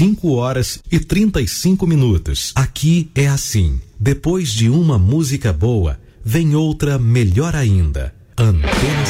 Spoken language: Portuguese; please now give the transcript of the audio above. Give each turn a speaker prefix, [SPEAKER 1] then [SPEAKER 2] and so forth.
[SPEAKER 1] 5h35. Aqui é assim. Depois de uma música boa, vem outra melhor ainda. Antena